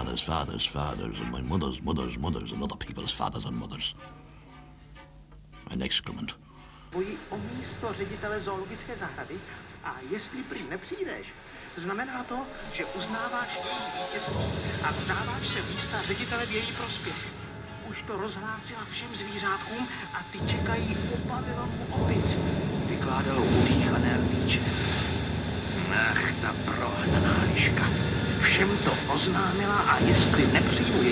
fathers, and my mothers, and other people's fathers and mothers. An excrement. Bojí o místo ředitele zoologické zahrady a jestli prý nepřijdeš, znamená to, že uznáváš vítězství a vzdáváš se místa ředitele v její prospěch. Už to rozhlásila všem zvířátkům a ty čekají u pavilonu opic. Vykládal udýchané lvíče. Ach, ta prohnaná liška. Všem to oznámila a jestli nepřijmu